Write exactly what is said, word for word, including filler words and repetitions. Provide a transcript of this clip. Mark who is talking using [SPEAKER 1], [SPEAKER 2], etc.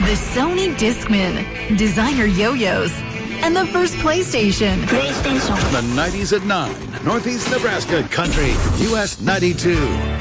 [SPEAKER 1] the Sony Discman, designer yo-yos, and the first PlayStation.
[SPEAKER 2] PlayStation.
[SPEAKER 3] The nineties at nine, Northeast Nebraska Country, U S ninety-two.